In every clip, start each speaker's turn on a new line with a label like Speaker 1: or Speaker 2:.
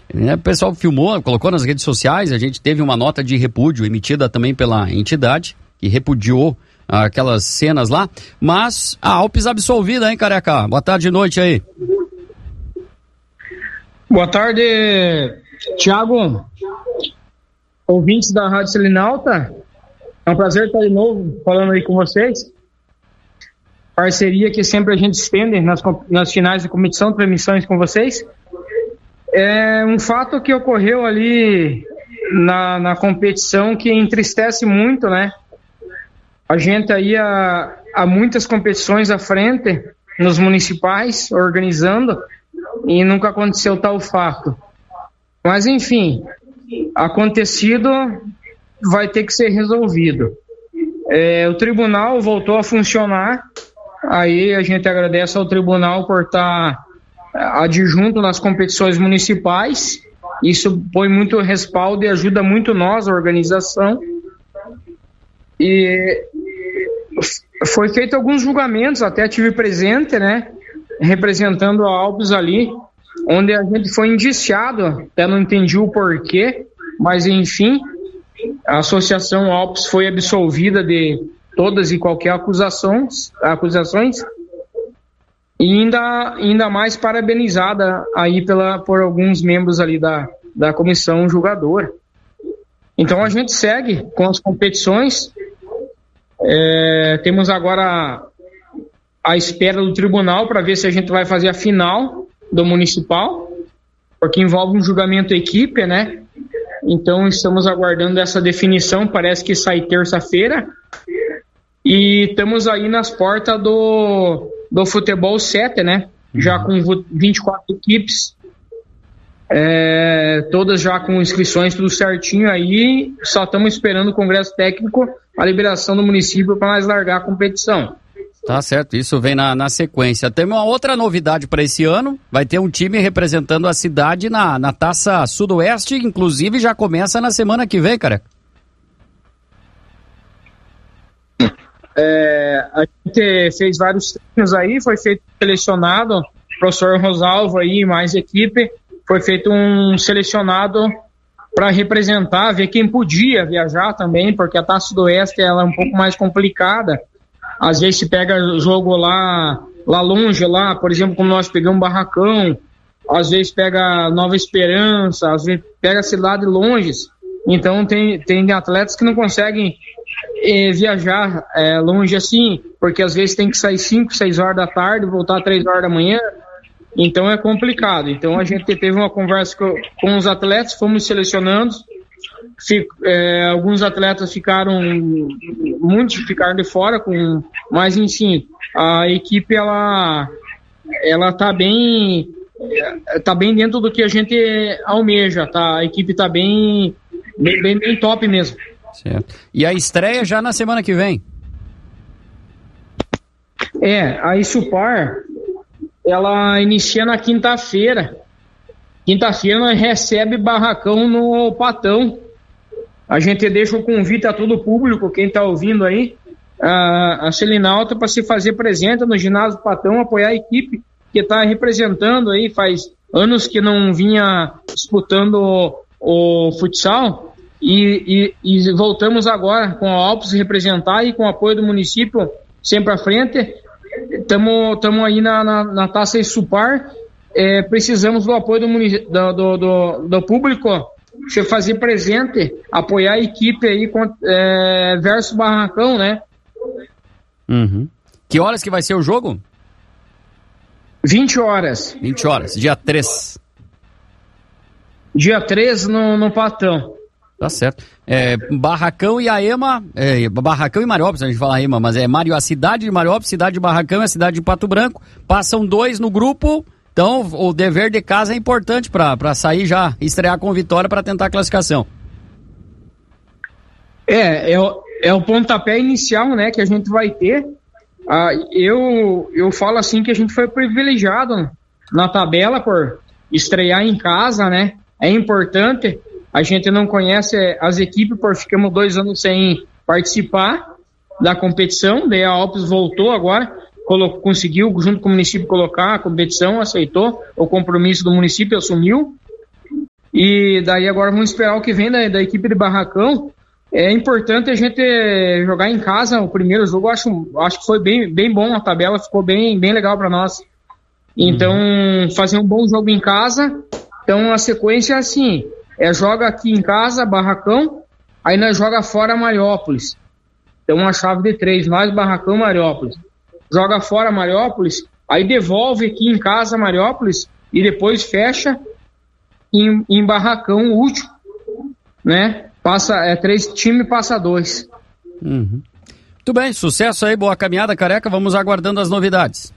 Speaker 1: O pessoal filmou, colocou nas redes sociais, a gente teve uma nota de repúdio emitida também pela entidade, que repudiou aquelas cenas lá, mas a Alpes absolvida, hein, Careca? Boa tarde e noite aí.
Speaker 2: Boa tarde, Thiago, ouvintes da Rádio Selinalta. É um prazer estar de novo falando aí com vocês. Parceria que sempre a gente estende nas finais de competição, transmissões com vocês. É um fato que ocorreu ali na competição que entristece muito, né? A gente aí há muitas competições à frente, nos municipais, organizando, e nunca aconteceu tal fato. Mas, enfim, acontecido vai ter que ser resolvido. O tribunal voltou a funcionar, aí a gente agradece ao tribunal por estar adjunto nas competições municipais. Isso põe muito respaldo e ajuda muito nós, a organização. E foi feito alguns julgamentos, até tive presente, né, representando a Alpes ali, onde a gente foi indiciado, até não entendi o porquê, mas enfim, a Associação Alpes foi absolvida de todas e qualquer acusações, e ainda mais parabenizada aí por alguns membros ali da comissão julgadora. Então a gente segue com as competições. Temos agora a espera do tribunal para ver se a gente vai fazer a final do municipal, porque envolve um julgamento equipe, né? Então estamos aguardando essa definição, parece que sai terça-feira, e estamos aí nas portas do futebol 7, né? Já com 24 equipes, todas já com inscrições tudo certinho aí, só estamos esperando o Congresso Técnico, a liberação do município para nós largar a competição.
Speaker 1: Tá certo, isso vem na sequência. Tem uma outra novidade para esse ano, vai ter um time representando a cidade na Taça Sudoeste, inclusive já começa na semana que vem, cara.
Speaker 2: A gente fez vários treinos aí, foi feito selecionado, o professor Rosalvo aí, mais equipe, foi feito um selecionado para representar, ver quem podia viajar também, porque a Taça Sudoeste ela é um pouco mais complicada. Às vezes se pega jogo lá longe, lá, por exemplo, como nós pegamos Barracão, às vezes pega Nova Esperança, às vezes pega cidade longe. Então tem atletas que não conseguem viajar longe assim, porque às vezes tem que sair 5, 6 horas da tarde, voltar 3 horas da manhã, então é complicado. Então a gente teve uma conversa com os atletas, fomos selecionando, alguns atletas muitos ficaram de fora, mas enfim, a equipe ela tá bem dentro do que a gente almeja, tá? A equipe tá bem top mesmo.
Speaker 1: Certo. E a estreia já na semana que vem?
Speaker 2: A Isupar, ela inicia na quinta-feira. Quinta-feira nós recebe Barracão no Patão. A gente deixa o convite a todo o público, quem está ouvindo aí, a Selinalta, para se fazer presente no ginásio do Patão, apoiar a equipe que está representando aí, faz anos que não vinha disputando o futsal, e voltamos agora com a Alpes representar e com o apoio do município sempre à frente. Estamos aí na Taça Isupar, precisamos do apoio do público, se fazer presente, apoiar a equipe aí versus Barracão, né?
Speaker 1: Uhum. Que horas que vai ser o jogo?
Speaker 2: 20 horas.
Speaker 1: 20 horas, dia 3.
Speaker 2: Dia 3 no Patão.
Speaker 1: Tá certo. Barracão e a EMA, Barracão e Mariópolis, a gente fala EMA, mas a cidade de Mariópolis, cidade de Barracão e a cidade de Pato Branco, passam 2 no grupo, então o dever de casa é importante para sair já, estrear com vitória para tentar a classificação.
Speaker 2: É o pontapé inicial, né, que a gente vai ter. Eu falo assim que a gente foi privilegiado na tabela por estrear em casa, né, é importante. A gente não conhece as equipes porque ficamos 2 anos sem participar da competição, daí a Alpes voltou agora, conseguiu, junto com o município, colocar a competição, aceitou o compromisso do município, assumiu. E daí agora vamos esperar o que vem da equipe de Barracão. É importante a gente jogar em casa o primeiro jogo. Acho que foi bem bom, a tabela ficou bem legal para nós. Então, fazer um bom jogo em casa. Então, a sequência é assim: joga aqui em casa, Barracão, aí nós joga fora Mariópolis. Então, uma chave de 3, nós, Barracão, Mariópolis. Joga fora Mariópolis, aí devolve aqui em casa Mariópolis e depois fecha em Barracão o último, né? Passa 3 times, passa 2.
Speaker 1: Muito bem, sucesso aí, boa caminhada, Careca. Vamos aguardando as novidades.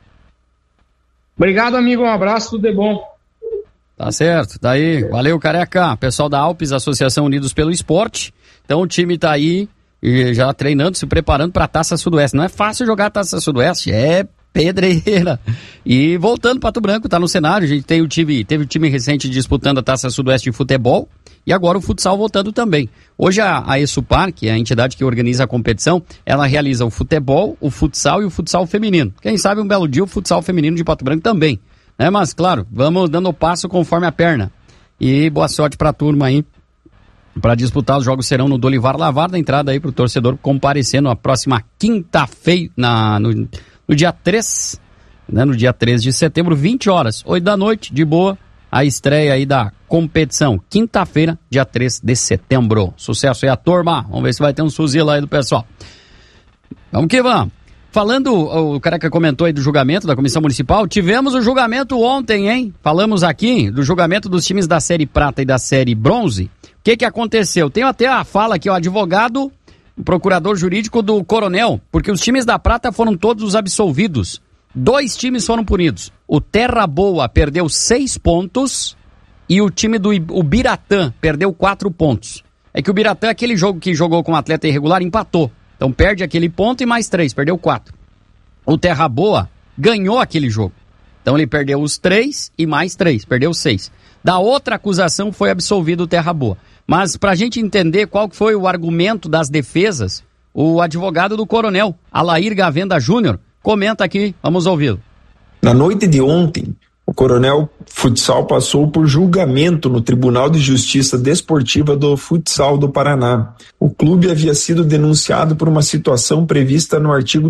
Speaker 2: Obrigado, amigo, um abraço, tudo de bom.
Speaker 1: Tá certo, tá aí, valeu, Careca. Pessoal da Alpes, Associação Unidos pelo Esporte. Então o time tá aí e já treinando, se preparando para a Taça Sudoeste. Não é fácil jogar a Taça Sudoeste, é pedreira. E voltando, Pato Branco tá no cenário. A gente teve o time recente disputando a Taça Sudoeste de futebol e agora o futsal voltando também. Hoje a ESUPAR, que é a entidade que organiza a competição, ela realiza o futebol, o futsal e o futsal feminino. Quem sabe um belo dia o futsal feminino de Pato Branco também, né? Mas claro, vamos dando o passo conforme a perna. E boa sorte pra turma aí. Para disputar, os jogos serão no Dolivar Lavar, da entrada aí pro torcedor comparecer na próxima quinta-feira, no dia 3, né, no dia 3 de setembro, 20 horas, 8 da noite, de boa, a estreia aí da competição. Quinta-feira, dia 3 de setembro. Sucesso aí a turma. Vamos ver se vai ter um fuzil aí do pessoal. Vamos que vamos. Falando, o Careca comentou aí do julgamento da Comissão Municipal, tivemos o julgamento ontem, hein? Falamos aqui do julgamento dos times da Série Prata e da Série Bronze. O que aconteceu? Tenho até a fala aqui, o advogado, o procurador jurídico do Coronel, porque os times da Prata foram todos absolvidos. 2 times foram punidos. O Terra Boa perdeu 6 pontos e o time do Ubiratã perdeu 4 pontos. É que o Ubiratã, aquele jogo que jogou com um atleta irregular, empatou. Então perde aquele ponto e mais 3, perdeu 4. O Terra Boa ganhou aquele jogo. Então ele perdeu os 3 e mais 3, perdeu 6. Da outra acusação foi absolvido o Terra Boa. Mas para a gente entender qual foi o argumento das defesas, o advogado do Coronel, Alair Gavenda Júnior, comenta aqui, vamos ouvi-lo.
Speaker 3: Na noite de ontem, o Coronel Futsal passou por julgamento no Tribunal de Justiça Desportiva do Futsal do Paraná. O clube havia sido denunciado por uma situação prevista no artigo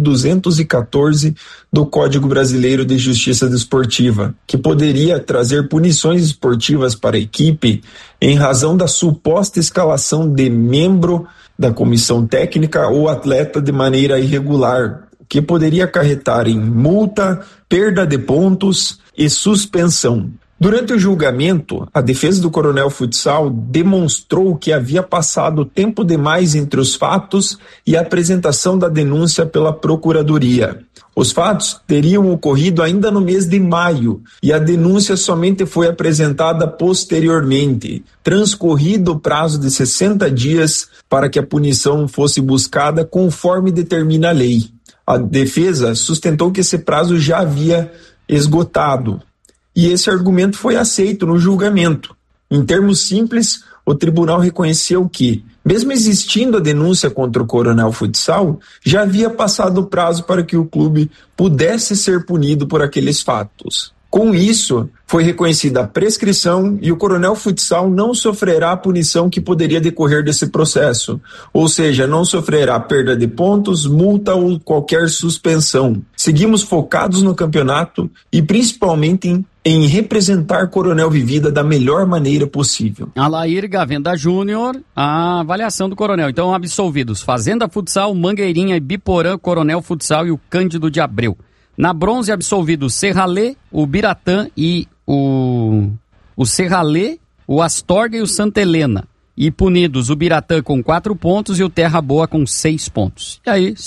Speaker 3: 214 do Código Brasileiro de Justiça Desportiva, que poderia trazer punições esportivas para a equipe em razão da suposta escalação de membro da comissão técnica ou atleta de maneira irregular, que poderia acarretar em multa, perda de pontos e suspensão. Durante o julgamento, a defesa do Coronel Futsal demonstrou que havia passado tempo demais entre os fatos e a apresentação da denúncia pela Procuradoria. Os fatos teriam ocorrido ainda no mês de maio e a denúncia somente foi apresentada posteriormente, transcorrido o prazo de 60 dias para que a punição fosse buscada conforme determina a lei. A defesa sustentou que esse prazo já havia esgotado. E esse argumento foi aceito no julgamento. Em termos simples, o tribunal reconheceu que, mesmo existindo a denúncia contra o Coronel Futsal, já havia passado o prazo para que o clube pudesse ser punido por aqueles fatos. Com isso, foi reconhecida a prescrição e o Coronel Futsal não sofrerá a punição que poderia decorrer desse processo, ou seja, não sofrerá perda de pontos, multa ou qualquer suspensão. Seguimos focados no campeonato e principalmente em representar Coronel Vivida da melhor maneira possível.
Speaker 1: Alair Gavenda Júnior, a avaliação do Coronel. Então, absolvidos: Fazenda Futsal, Mangueirinha e Biporã, Coronel Futsal e o Cândido de Abreu. Na bronze, absolvidos Serralê, o Biratã e o Serralê, o Astorga e o Santa Helena. E punidos o Biratã com 4 pontos e o Terra Boa com 6 pontos. E aí,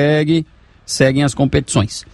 Speaker 1: seguem as competições.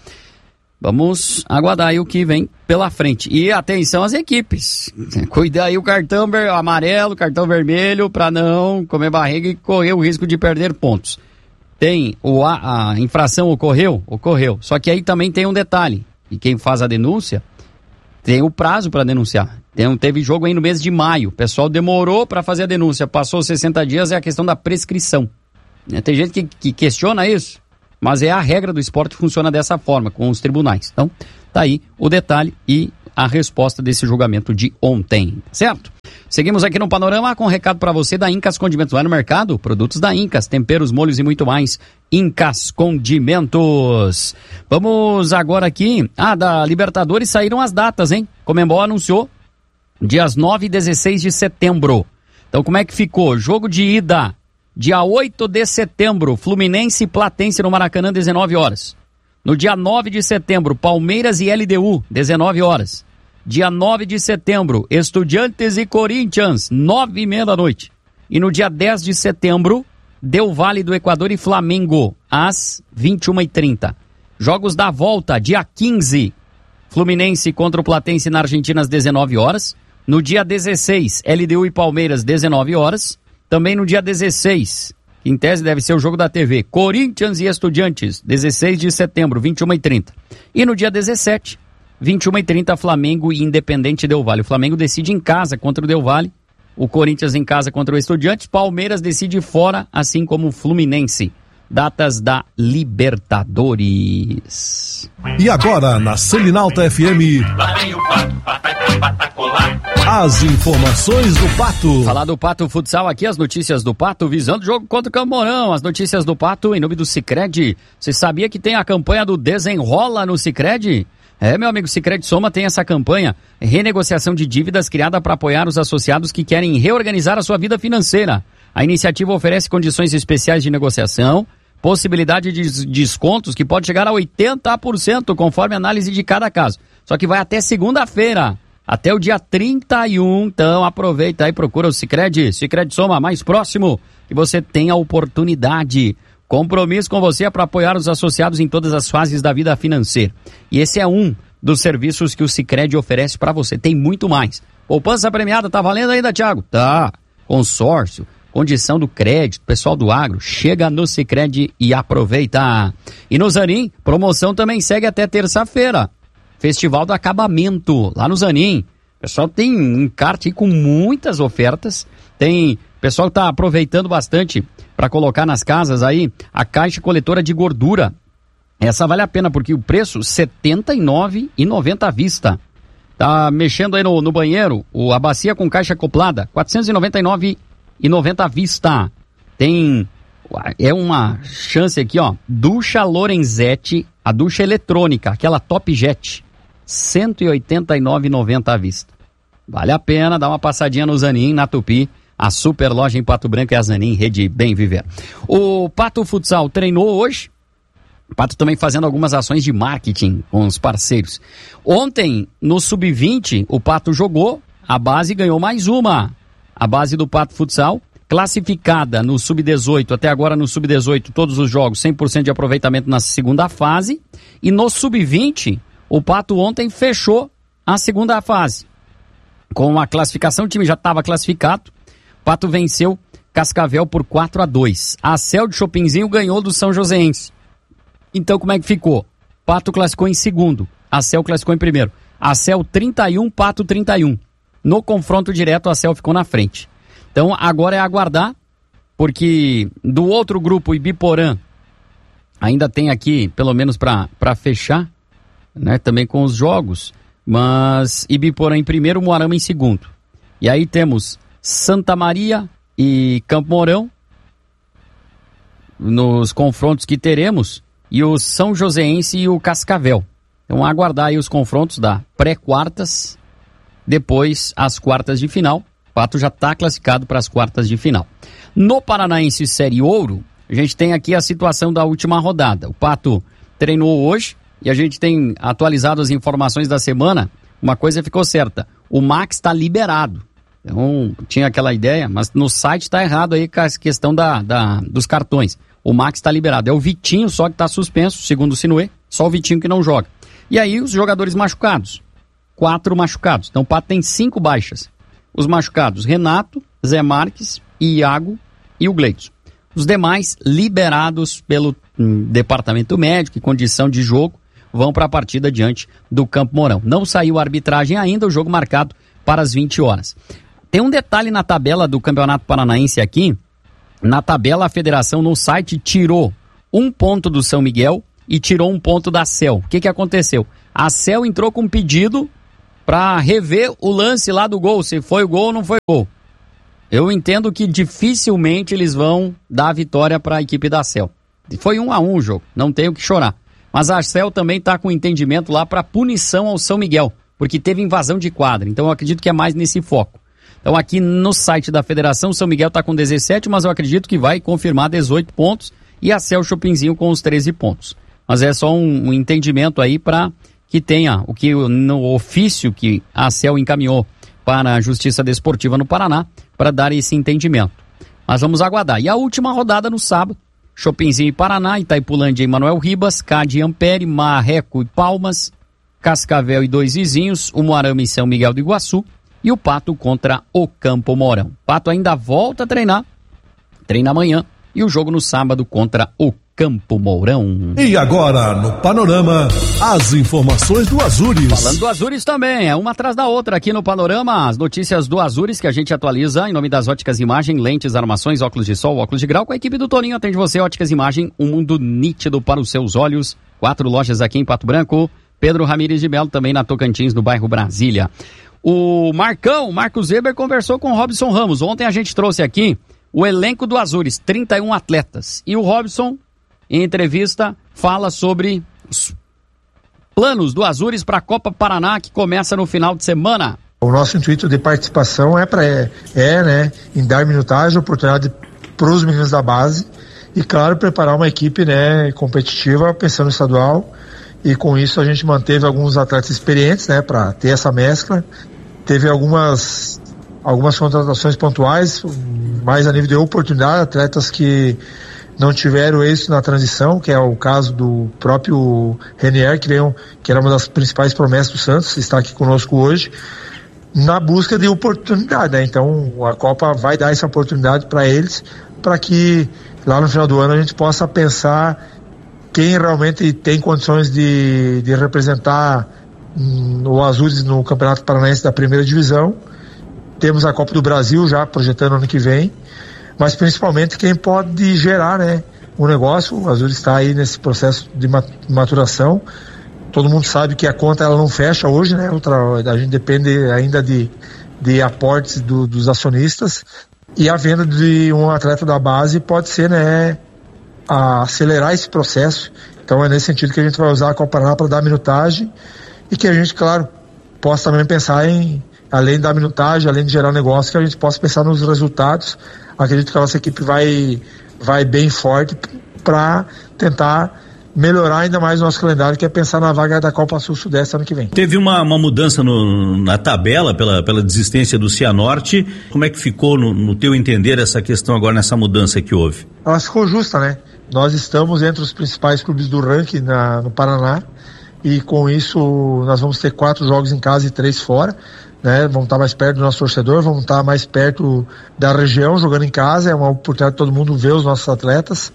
Speaker 1: Vamos aguardar aí o que vem pela frente. E atenção às equipes. Cuida aí o cartão amarelo, cartão vermelho, para não comer barriga e correr o risco de perder pontos. Tem a infração ocorreu. Só que aí também tem um detalhe. E quem faz a denúncia tem o prazo para denunciar. Teve jogo aí no mês de maio. O pessoal demorou para fazer a denúncia. Passou 60 dias, é a questão da prescrição. Tem gente que questiona isso, mas é a regra do esporte, funciona dessa forma, com os tribunais. Então, tá aí o detalhe e a resposta desse julgamento de ontem, certo? Seguimos aqui no Panorama com um recado para você da Incas Condimentos. Vai no mercado, produtos da Incas, temperos, molhos e muito mais. Incas Condimentos. Vamos agora aqui. Da Libertadores saíram as datas, hein? Conmebol anunciou dias 9 e 16 de setembro. Então como é que ficou? Jogo de ida, dia 8 de setembro, Fluminense e Platense no Maracanã, 19 horas. No dia 9 de setembro, Palmeiras e LDU, 19 horas. Dia 9 de setembro, Estudiantes e Corinthians, 9h30 da noite. E no dia 10 de setembro, Del Valle do Equador e Flamengo, às 21h30. Jogos da volta, dia 15, Fluminense contra o Platense na Argentina, às 19 horas. No dia 16, LDU e Palmeiras, 19 horas. Também no dia 16, em tese deve ser o jogo da TV, Corinthians e Estudiantes, 16 de setembro, 21h30. E no dia 17, 21h30, Flamengo e Independente Del Valle. O Flamengo decide em casa contra o Del Valle, o Corinthians em casa contra o Estudiantes, Palmeiras decide fora, assim como o Fluminense. Datas da Libertadores.
Speaker 4: E agora, na Selinalta FM,
Speaker 5: Lá vem o Pato, patacolar.
Speaker 4: as informações do Pato.
Speaker 1: Falar do Pato Futsal aqui, as notícias do Pato, visando o jogo contra o Campo Mourão. As notícias do Pato em nome do Sicredi. Você sabia que tem a campanha do Desenrola no Sicredi? Meu amigo, Sicredi Soma tem essa campanha, renegociação de dívidas criada para apoiar os associados que querem reorganizar a sua vida financeira. A iniciativa oferece condições especiais de negociação, possibilidade de descontos que pode chegar a 80%, conforme a análise de cada caso. Só que vai até segunda-feira, até o dia 31. Então aproveita aí, procura o Sicredi Soma mais próximo, que você tem a oportunidade. Compromisso com você é para apoiar os associados em todas as fases da vida financeira. E esse é um dos serviços que o Sicredi oferece para você. Tem muito mais. Poupança premiada, tá valendo ainda, Thiago? Tá. Consórcio, condição do crédito, pessoal do agro, chega no Sicredi e aproveita. E no Zanin, promoção também segue até terça-feira. Festival do Acabamento, lá no Zanin. O pessoal tem um encarte aí com muitas ofertas. Tem pessoal que tá aproveitando bastante para colocar nas casas aí a caixa coletora de gordura. Essa vale a pena porque o preço R$ 79,90 à vista. Tá mexendo aí no banheiro, a bacia com caixa acoplada, R$ 499,90 à vista. É uma chance aqui, ó, ducha Lorenzetti, a ducha eletrônica, aquela Top Jet, R$ 189,90 à vista. Vale a pena dar uma passadinha no Zanin, na Tupi, a super loja em Pato Branco é a Zanin, Rede Bem Viver. O Pato Futsal treinou hoje, o Pato também fazendo algumas ações de marketing com os parceiros. Ontem, no Sub-20, o Pato jogou, a base ganhou mais uma. A base do Pato Futsal, classificada no Sub-18, até agora no Sub-18, todos os jogos, 100% de aproveitamento na segunda fase. E no Sub-20, o Pato ontem fechou a segunda fase. Com a classificação, o time já estava classificado. O Pato venceu Cascavel por 4-2. A Cel de Chopinzinho ganhou do São Joséense. Então como é que ficou? Pato classificou em segundo, a Cel classificou em primeiro. A Cel 31, Pato 31. No confronto direto, a Cel ficou na frente. Então agora é aguardar, porque do outro grupo, Ibiporã, ainda tem aqui, pelo menos para fechar, né, também com os jogos, mas Ibiporã em primeiro, Moarama em segundo. E aí temos Santa Maria e Campo Mourão nos confrontos que teremos, e o São Joséense e o Cascavel. Então aguardar aí os confrontos da pré-quartas, depois as quartas de final. O Pato já está classificado para as quartas de final. No Paranaense Série Ouro, a gente tem aqui a situação da última rodada. O Pato treinou hoje e a gente tem atualizado as informações da semana. Uma coisa ficou certa, o Max está liberado. Então, tinha aquela ideia, mas no site está errado aí com a questão dos cartões. O Max está liberado. É o Vitinho só que está suspenso, segundo o Sinuê. Só o Vitinho que não joga. E aí os jogadores machucados. 4 machucados. Então o Pato tem 5 baixas. Os machucados, Renato, Zé Marques, Iago e o Gleidson. Os demais liberados pelo departamento médico e condição de jogo vão para a partida diante do Campo Mourão. Não saiu a arbitragem ainda, o jogo marcado para as 20 horas. Tem um detalhe na tabela do Campeonato Paranaense aqui. Na tabela, a federação no site tirou 1 ponto do São Miguel e tirou 1 ponto da Cel. O que aconteceu? A Cel entrou com um pedido para rever o lance lá do gol, se foi gol ou não foi gol. Eu entendo que dificilmente eles vão dar a vitória para a equipe da ACEL. Foi 1-1 o jogo, não tenho que chorar. Mas a ACEL também está com entendimento lá para punição ao São Miguel, porque teve invasão de quadra, então eu acredito que é mais nesse foco. Então aqui no site da federação, o São Miguel está com 17, mas eu acredito que vai confirmar 18 pontos e a ACEL Chopinzinho com os 13 pontos. Mas é só um entendimento aí para que tenha o que no ofício que a ACEL encaminhou para a Justiça Desportiva no Paraná para dar esse entendimento. Mas vamos aguardar. E a última rodada no sábado, Chopinzinho e Paraná, Itaipulândia e Manuel Ribas, Cade e Ampere, Marreco e Palmas, Cascavel e Dois Vizinhos, o Moarama e São Miguel do Iguaçu e o Pato contra o Campo Mourão. Pato ainda volta a treinar, treina amanhã e o jogo no sábado contra o Campo Mourão.
Speaker 4: E agora, no Panorama, as informações do Azures.
Speaker 1: Falando do Azures também, é uma atrás da outra aqui no Panorama, as notícias do Azures que a gente atualiza em nome das Óticas Imagem, lentes, armações, óculos de sol, óculos de grau, com a equipe do Toninho, atende você, Óticas Imagem, um mundo nítido para os seus olhos, 4 lojas aqui em Pato Branco, Pedro Ramires de Melo também na Tocantins, no bairro Brasília. O Marcos Weber conversou com o Robson Ramos, ontem a gente trouxe aqui o elenco do Azures, 31 atletas, e o Robson, em entrevista, fala sobre os planos do Azures para a Copa Paraná, que começa no final de semana.
Speaker 6: O nosso intuito de participação em dar minutagem, oportunidade para os meninos da base e, claro, preparar uma equipe, competitiva, pensando no estadual. E com isso a gente manteve alguns atletas experientes, para ter essa mescla. Teve algumas contratações pontuais, mais a nível de oportunidade, atletas que não tiveram êxito na transição, que é o caso do próprio Renier, que era uma das principais promessas do Santos, está aqui conosco hoje, na busca de oportunidade, Então a Copa vai dar essa oportunidade para eles, para que lá no final do ano a gente possa pensar quem realmente tem condições de representar o Azures no Campeonato Paranaense da primeira divisão. Temos a Copa do Brasil já projetando ano que vem, mas principalmente quem pode gerar, um negócio. O Azures está aí nesse processo de maturação. Todo mundo sabe que a conta ela não fecha hoje, a gente depende ainda de aportes dos acionistas, e a venda de um atleta da base pode ser, a acelerar esse processo. Então é nesse sentido que a gente vai usar a Copa Paraná para dar minutagem, e que a gente, claro, possa também pensar em, além da minutagem, além de gerar negócio, que a gente possa pensar nos resultados. Acredito que a nossa equipe vai bem forte para tentar melhorar ainda mais o nosso calendário, que é pensar na vaga da Copa Sul-Sudeste ano que vem.
Speaker 7: Teve uma mudança na tabela pela desistência do Cianorte. Como é que ficou, no teu entender, essa questão agora nessa mudança que houve?
Speaker 6: Ela ficou justa, Nós estamos entre os principais clubes do ranking no Paraná, e com isso nós vamos ter 4 jogos em casa e 3 fora. Vamos estar mais perto do nosso torcedor, vamos estar mais perto da região, jogando em casa. É uma oportunidade de todo mundo ver os nossos atletas,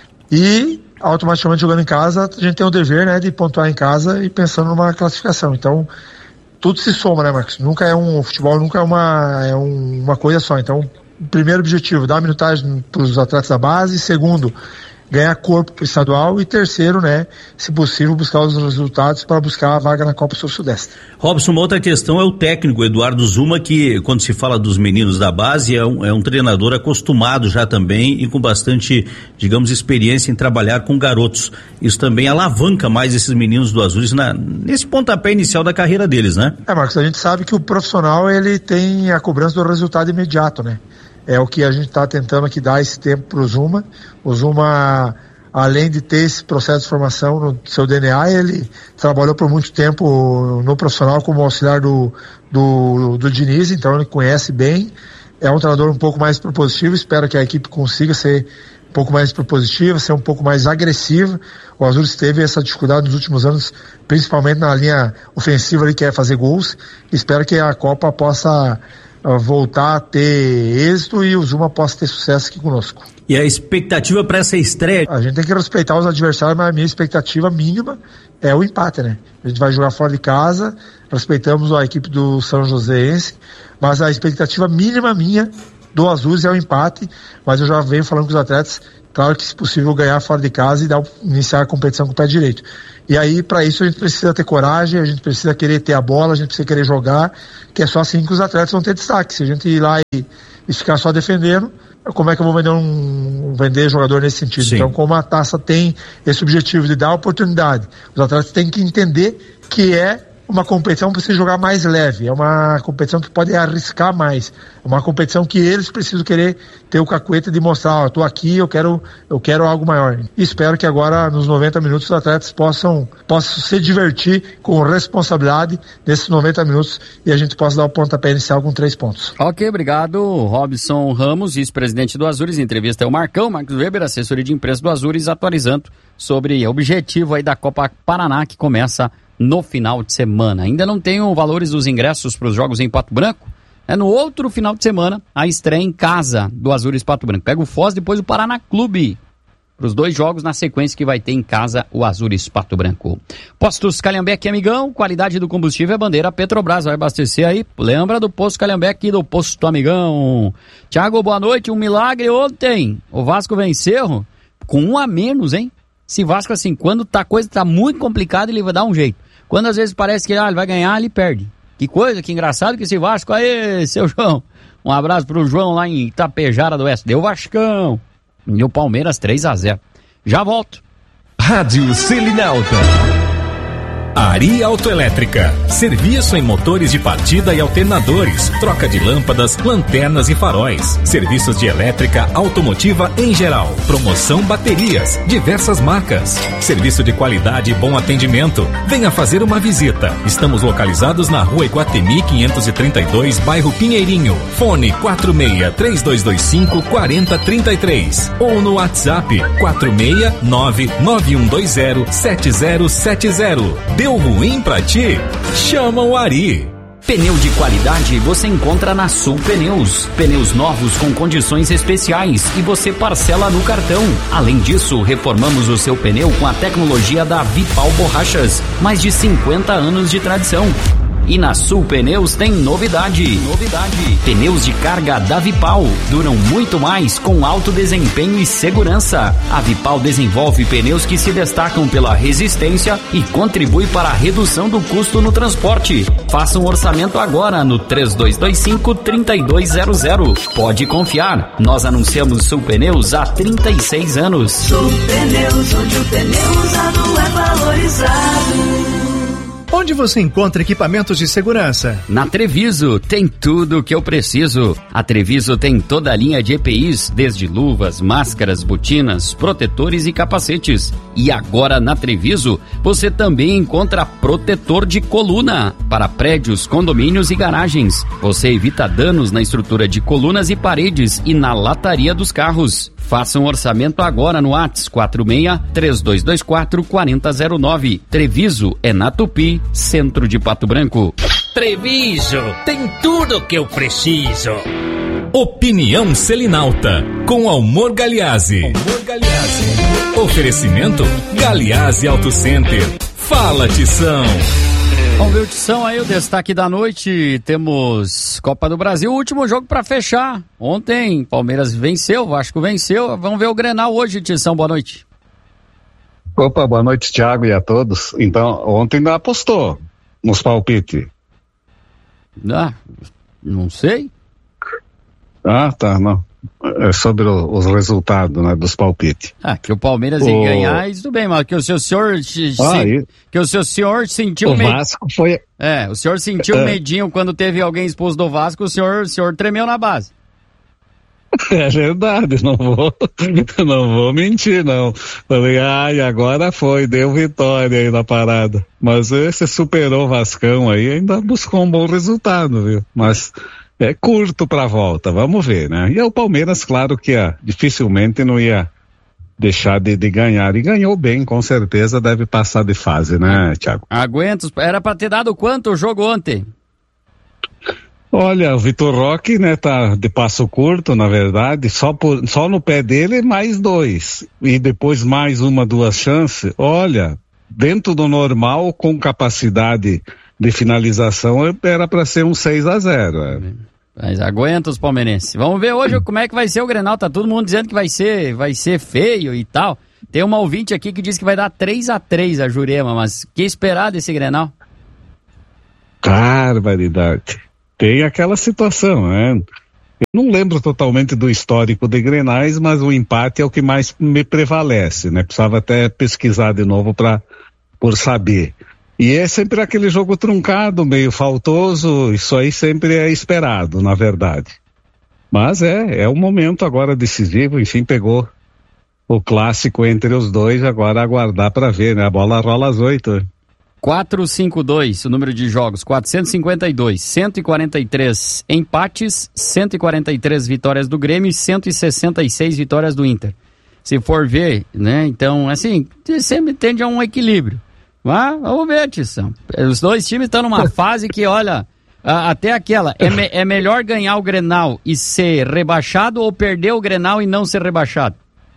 Speaker 6: e automaticamente jogando em casa a gente tem o dever, de pontuar em casa e pensando numa classificação. Então tudo se soma, Marcos? O futebol nunca é uma coisa só. Então, primeiro objetivo, dar minutagem para os atletas da base. Segundo, ganhar corpo para o estadual. E terceiro, se possível, buscar os resultados para buscar a vaga na Copa Sul-Sudeste.
Speaker 7: Robson, uma outra questão é o técnico Eduardo Zuma, que quando se fala dos meninos da base é um treinador acostumado já também e com bastante, digamos, experiência em trabalhar com garotos. Isso também alavanca mais esses meninos do Azures nesse pontapé inicial da carreira deles,
Speaker 6: Marcos, a gente sabe que o profissional ele tem a cobrança do resultado imediato, É o que a gente está tentando aqui dar esse tempo para o Zuma. O Zuma, além de ter esse processo de formação no seu DNA, ele trabalhou por muito tempo no profissional como auxiliar do Diniz, então ele conhece bem. É um treinador um pouco mais propositivo, espero que a equipe consiga ser um pouco mais propositiva, ser um pouco mais agressiva. O Azures teve essa dificuldade nos últimos anos, principalmente na linha ofensiva, ele quer fazer gols. Espero que a Copa possa voltar a ter êxito e o Zuma possa ter sucesso aqui conosco.
Speaker 7: E a expectativa para essa estreia?
Speaker 6: A gente tem que respeitar os adversários, mas a minha expectativa mínima é o empate, A gente vai jogar fora de casa, respeitamos a equipe do São Joséense, mas a expectativa mínima minha do Azures é o empate, mas eu já venho falando com os atletas claro que se possível ganhar fora de casa e iniciar a competição com o pé direito. E aí, para isso, a gente precisa ter coragem, a gente precisa querer ter a bola, a gente precisa querer jogar, que é só assim que os atletas vão ter destaque. Se a gente ir lá e ficar só defendendo, como é que eu vou vender jogador nesse sentido? Sim. Então, como a taça tem esse objetivo de dar oportunidade, os atletas têm que entender que é uma competição para você jogar mais leve, é uma competição que pode arriscar mais, é uma competição que eles precisam querer ter o cacuete de mostrar, eu tô aqui, eu quero algo maior. E espero que agora, nos 90 minutos, os atletas possam se divertir com responsabilidade nesses 90 minutos e a gente possa dar o pontapé inicial com 3 pontos.
Speaker 1: Ok, obrigado. Robson Ramos, vice-presidente do Azures, entrevista é o Marcos Weber, assessoria de imprensa do Azures, atualizando sobre o objetivo aí da Copa Paraná, que começa no final de semana. Ainda não tenho valores dos ingressos para os jogos em Pato Branco. No outro final de semana, a estreia em casa do Azures Pato Branco. Pega o Foz, depois o Paraná Clube. Para os 2 jogos na sequência que vai ter em casa o Azures Pato Branco. Postos Calhambeque, amigão. Qualidade do combustível é bandeira Petrobras. Vai abastecer aí. Lembra do Posto Calhambeque e do Posto Amigão. Thiago, boa noite. Um milagre ontem. O Vasco venceu com 1 a menos, hein? Se Vasco, assim, quando a coisa tá muito complicada, ele vai dar um jeito. Quando às vezes parece que ele vai ganhar, ele perde. Que coisa, que engraçado que esse Vasco. Aê, seu João. Um abraço pro João lá em Itapejara do Oeste. Deu Vascão. E o Palmeiras 3-0. Já volto.
Speaker 8: Rádio Selinalta. Ari Autoelétrica. Serviço em motores de partida e alternadores. Troca de lâmpadas, lanternas e faróis. Serviços de elétrica automotiva em geral. Promoção baterias. Diversas marcas. Serviço de qualidade e bom atendimento. Venha fazer uma visita. Estamos localizados na Rua Iguatemi 532, bairro Pinheirinho. Fone 46-3225-4033. Ou no WhatsApp 469-9120-7070. Deu ruim pra ti? Chama o Ari.
Speaker 9: Pneu de qualidade você encontra na Sul Pneus. Pneus novos com condições especiais e você parcela no cartão. Além disso, reformamos o seu pneu com a tecnologia da Vipal Borrachas. Mais de 50 anos de tradição. E na Sul Pneus tem novidade. Pneus de carga da Vipal duram muito mais com alto desempenho e segurança. A Vipal desenvolve pneus que se destacam pela resistência e contribui para a redução do custo no transporte. Faça um orçamento agora no 3225-3200. Pode confiar, nós anunciamos Sul Pneus há 36 anos.
Speaker 10: Sul Pneus, onde o pneu usado é valorizado.
Speaker 11: Onde você encontra equipamentos de segurança?
Speaker 1: Na Treviso, tem tudo o que eu preciso. A Treviso tem toda a linha de EPIs, desde luvas, máscaras, botinas, protetores e capacetes. E agora na Treviso, você também encontra protetor de coluna para prédios, condomínios e garagens. Você evita danos na estrutura de colunas e paredes e na lataria dos carros. Faça um orçamento agora no WhatsApp 46-3224-4009. Treviso é na Tupi, centro de Pato Branco.
Speaker 12: Treviso, tem tudo que eu preciso.
Speaker 8: Opinião Selinalta, com Almor Galeazzi. Oferecimento Galeazzi Auto Center. Fala, Tição.
Speaker 1: Vamos ver o Tição aí, o destaque da noite. Temos Copa do Brasil, o último jogo para fechar. Ontem, Palmeiras venceu, Vasco venceu. Vamos ver o Grenal hoje, Tição, boa noite.
Speaker 13: Opa, boa noite, Thiago, e a todos. Então, ontem não apostou nos palpites?
Speaker 1: Não sei.
Speaker 13: Tá, não. É sobre os resultados, né, dos palpites.
Speaker 1: Que o Palmeiras ia ganhar, isso tudo bem, mas que o seu senhor que o seu senhor sentiu
Speaker 13: o Vasco foi...
Speaker 1: o senhor sentiu medinho quando teve alguém expulso do Vasco, o senhor tremeu na base.
Speaker 13: É verdade, não vou mentir, não. Falei, agora deu vitória aí na parada. Mas esse superou o Vascão aí, ainda buscou um bom resultado, viu? Mas é curto pra volta, vamos ver, né? E o Palmeiras, claro que dificilmente não ia deixar de ganhar, e ganhou bem, com certeza deve passar de fase, né, Thiago?
Speaker 1: Aguenta, era pra ter dado quanto o jogo ontem?
Speaker 13: Olha, o Vitor Roque, né, tá de passo curto, na verdade, só no pé dele mais 2, e depois mais 1-2 chances. Olha, dentro do normal, com capacidade de finalização, era para ser um 6-0.
Speaker 1: Mas aguenta os palmeirenses. Vamos ver hoje como é que vai ser o Grenal. Tá todo mundo dizendo que vai ser feio e tal. Tem uma ouvinte aqui que diz que vai dar 3-3 a Jurema, mas o que esperar desse Grenal?
Speaker 13: Barbaridade. Tem aquela situação, né? Eu não lembro totalmente do histórico de Grenais, mas o empate é o que mais me prevalece, né? Precisava até pesquisar de novo por saber. E é sempre aquele jogo truncado, meio faltoso, isso aí sempre é esperado, na verdade. Mas é um momento agora decisivo, enfim, pegou o clássico entre os dois, agora aguardar para ver, né? A bola rola às 8.
Speaker 1: 452, o número de jogos, 452, 143 empates, 143 vitórias do Grêmio e 166 vitórias do Inter. Se for ver, né, então, assim, sempre tende a um equilíbrio. Mas, vamos ver, Tição. Os dois times estão numa fase que, olha, até aquela, é melhor ganhar o Grenal e ser rebaixado ou perder o Grenal e não ser rebaixado?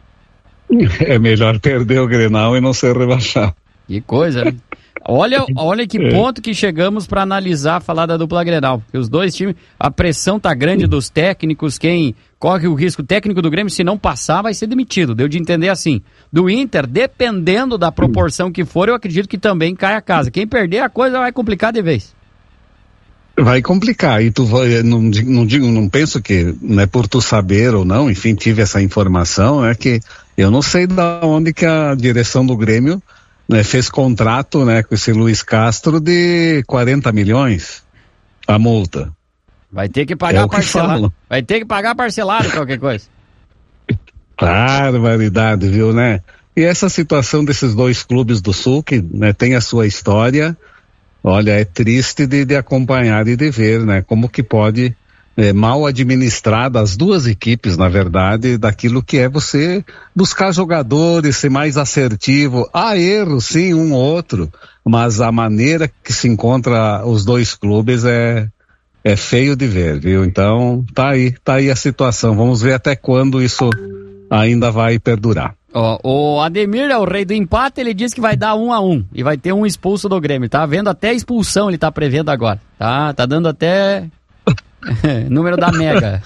Speaker 13: É melhor perder o Grenal e não ser rebaixado.
Speaker 1: Que coisa, né? Olha que ponto que chegamos para analisar, falar da dupla Grenal. Porque os dois times, a pressão tá grande dos técnicos, quem corre o risco, o técnico do Grêmio, se não passar, vai ser demitido. Deu de entender assim. Do Inter, dependendo da proporção que for, eu acredito que também cai a casa. Quem perder, a coisa vai complicar de vez.
Speaker 13: Vai complicar, e tu vai, não penso que, né, por tu saber ou não, enfim, tive essa informação, é que eu não sei da onde que a direção do Grêmio, né, fez contrato, né, com esse Luiz Castro de 40 milhões, a multa.
Speaker 1: Vai ter que pagar parcelado. Vai ter que pagar parcelado qualquer coisa.
Speaker 13: Barbaridade, viu, né? E essa situação desses dois clubes do Sul, que, né, tem a sua história, olha, é triste de acompanhar e de ver, né? Como que pode mal administrar das duas equipes, na verdade, daquilo que é você buscar jogadores, ser mais assertivo. Há erros, sim, um ou outro, mas a maneira que se encontra os dois clubes é feio de ver, viu? Então, tá aí a situação. Vamos ver até quando isso ainda vai perdurar.
Speaker 1: O Ademir é o rei do empate, ele diz que vai dar 1-1 e vai ter um expulso do Grêmio. Tá vendo até expulsão, ele tá prevendo agora. Tá dando até número da Mega.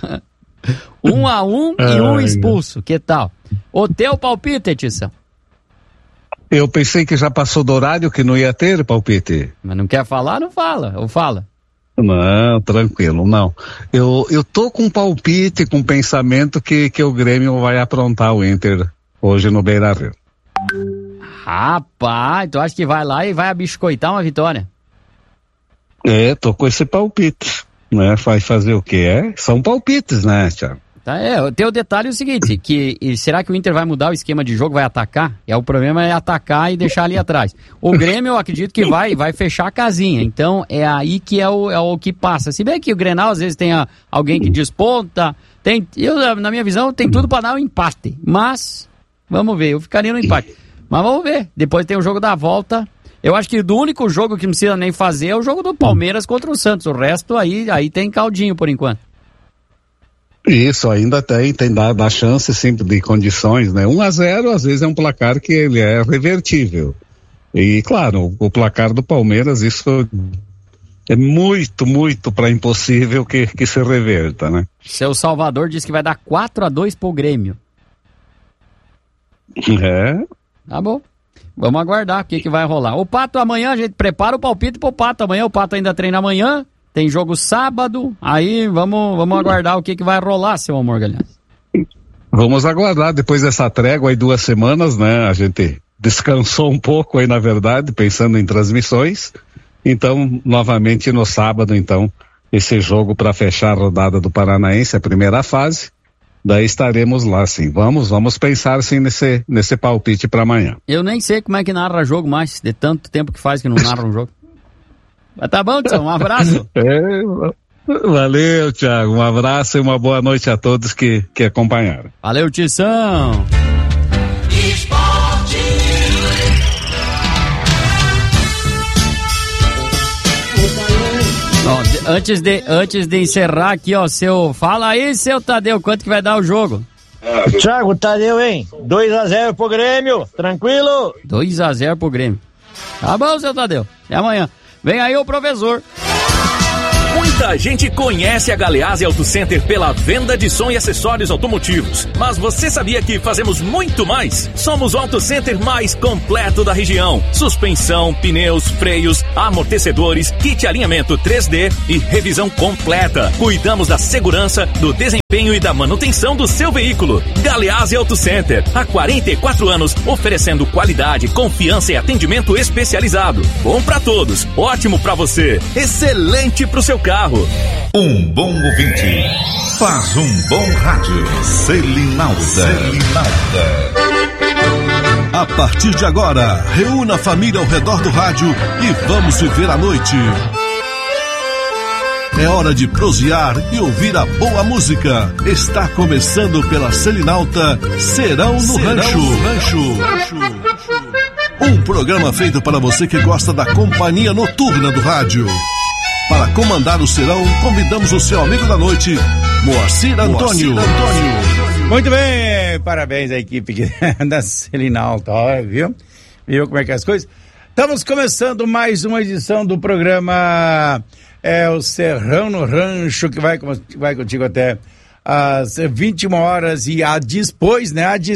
Speaker 1: 1-1 e um expulso, que tal? O teu palpite, Tição?
Speaker 13: Eu pensei que já passou do horário, que não ia ter palpite.
Speaker 1: Mas não quer falar, não fala, ou fala?
Speaker 13: Não, tranquilo, não. Eu tô com palpite, com pensamento que o Grêmio vai aprontar o Inter hoje no Beira-Rio.
Speaker 1: Rapaz, tu acha que vai lá e vai abiscoitar uma vitória?
Speaker 13: Tô com esse palpite, né? Vai fazer o quê? São palpites, né, Thiago?
Speaker 1: Tá, tem o detalhe o seguinte, será que o Inter vai mudar o esquema de jogo, vai atacar? O problema é atacar e deixar ali atrás. O Grêmio, eu acredito que vai fechar a casinha, então é aí que é o que passa. Se bem que o Grenal, às vezes, tem alguém que desponta, na minha visão, tem tudo para dar um empate, mas, vamos ver, eu ficaria no empate. Mas vamos ver, depois tem o jogo da volta. Eu acho que do único jogo que não precisa nem fazer é o jogo do Palmeiras contra o Santos, o resto aí tem caldinho por enquanto.
Speaker 13: Isso, ainda tem dá chance sempre de condições, né? 1-0 às vezes é um placar que ele é revertível. E claro, o placar do Palmeiras, isso é muito, muito para impossível que se reverta, né?
Speaker 1: Seu Salvador disse que vai dar 4-2 pro Grêmio. Tá bom. Vamos aguardar o que vai rolar. O Pato, amanhã a gente prepara o palpite pro Pato. Amanhã o Pato ainda treina amanhã. Tem jogo sábado, aí vamos aguardar o que vai rolar, seu amor Galhaço.
Speaker 13: Vamos aguardar, depois dessa trégua aí 2 semanas, né? A gente descansou um pouco aí, na verdade, pensando em transmissões. Então, novamente no sábado, então, esse jogo para fechar a rodada do Paranaense, a primeira fase. Daí estaremos lá, sim. Vamos pensar, sim, nesse palpite para amanhã.
Speaker 1: Eu nem sei como é que narra jogo mais, de tanto tempo que faz que não narra um jogo. Mas tá bom, Tição, um abraço.
Speaker 13: Valeu, Thiago, um abraço e uma boa noite a todos que acompanharam.
Speaker 1: Valeu, Tição. Antes de encerrar aqui, ó, fala aí, seu Tadeu, quanto que vai dar o jogo?
Speaker 14: Thiago, Tadeu, hein? 2-0 pro Grêmio, tranquilo?
Speaker 1: 2-0 pro Grêmio. Tá bom, seu Tadeu, até amanhã. Vem aí o professor.
Speaker 8: Muita gente conhece a Galeazzi Auto Center pela venda de som e acessórios automotivos. Mas você sabia que fazemos muito mais? Somos o Auto Center mais completo da região. Suspensão, pneus, freios, amortecedores, kit alinhamento 3D e revisão completa. Cuidamos da segurança, do desempenho e da manutenção do seu veículo. Galeazzi Auto Center, há 44 anos, oferecendo qualidade, confiança e atendimento especializado. Bom pra todos, ótimo pra você, excelente pro seu carro.
Speaker 15: Um bom ouvinte faz um bom rádio. Selinalta.
Speaker 4: A partir de agora, reúna a família ao redor do rádio e vamos viver a noite. É hora de prosear e ouvir a boa música. Está começando pela Selinalta, Serão no Rancho. Um programa feito para você que gosta da companhia noturna do rádio. Para comandar o serão, convidamos o seu amigo da noite, Moacir Antônio.
Speaker 16: Muito bem, parabéns à equipe da Selinalta, viu? Viu como é que é as coisas? Estamos começando mais uma edição do programa o Serrão no Rancho, que vai contigo até às 21 horas e a depois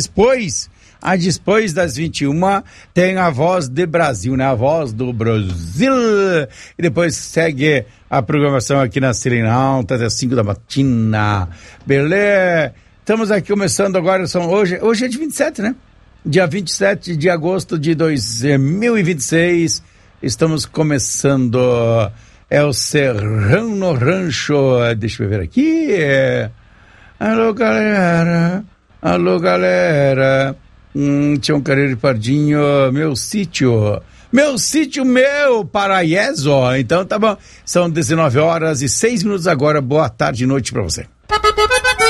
Speaker 16: das 21 tem a Voz de Brasil, né? A Voz do Brasil. E depois segue a programação aqui na Selinalta até as 5 da matina. Beleza? Estamos aqui começando agora, hoje é de 27, né? Dia 27 de agosto de 2026. Estamos começando o Serrão no Rancho. Deixa eu ver aqui. Alô, galera. Tinha um Carreiro de Pardinho, meu sítio, meu paraíso. Então tá bom, são 19 horas e 6 minutos agora, boa tarde e noite pra você.